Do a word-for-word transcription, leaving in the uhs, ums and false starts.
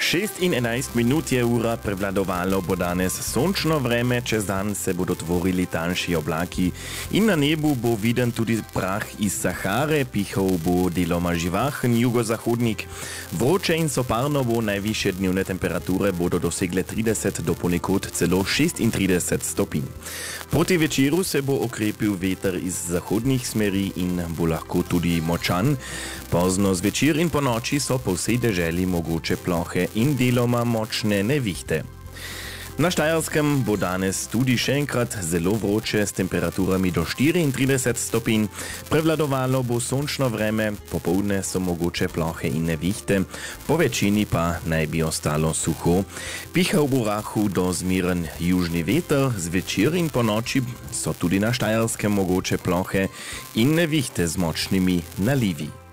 šest in enajst minut je ura, prevladovalo bo danes sončno vreme, čez dan se bodo tvorili tanjši oblaki in na nebu bo viden tudi prah iz Sahare, pihal bo deloma živahen jugozahodnik. Vroče in soparno bo, najvišje dnevne temperature bodo dosegle trideset do ponekod celo šestintrideset stopinj. Proti večeru se bo okrepil veter iz zahodnih smeri in bo lahko tudi močan. Pozno zvečer in po noči so po vsej deželi mogoče plohe in deloma močne nevihte. Na Štajerskem bo danes tudi še enkrat zelo vroče s temperaturami do štiriintrideset stopinj. Prevladovalo bo sončno vreme, popoldne so mogoče plohe in nevihte, po večini pa naj bi ostalo suho. Pihal bo rahel do zmeren južni veter, zvečer in po noči so tudi na Štajerskem mogoče plohe in nevihte z močnimi nalivi.